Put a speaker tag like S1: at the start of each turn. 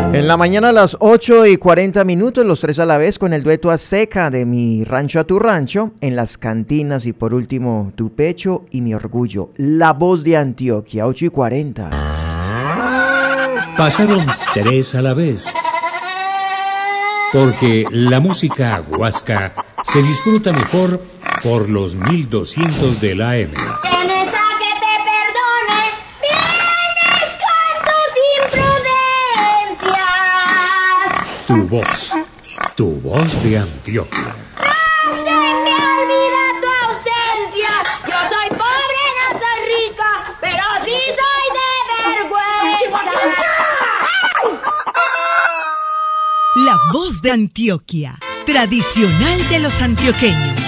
S1: En la mañana a las 8:40, los tres a la vez con el dueto Azteca de Mi Rancho a Tu Rancho, en las cantinas y por último Tu Pecho y Mi Orgullo, La Voz de Antioquia, 8:40.
S2: Pasaron tres a la vez, porque la música huasca se disfruta mejor por los 1200 de la AM. Tu voz de Antioquia.
S3: ¡No se me olvida tu ausencia! Yo soy pobre, no soy rica, pero sí soy de vergüenza.
S4: La Voz de Antioquia, tradicional de los antioqueños.